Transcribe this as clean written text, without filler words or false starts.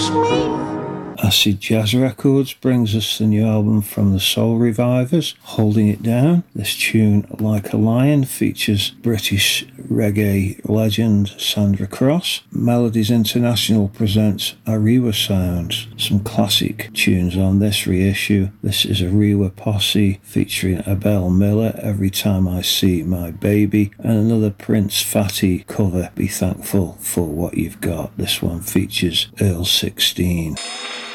Excuse me? Acid Jazz Records brings us the new album from the Soul Revivers, Holding It Down. This tune, Like a Lion, features British reggae legend Sandra Cross. Melodies International presents Ariwa Sounds, some classic tunes on this reissue. This is Ariwa Posse featuring Abel Miller, Every Time I See My Baby, and another Prince Fatty cover, Be Thankful for What You've Got. This one features Earl 16.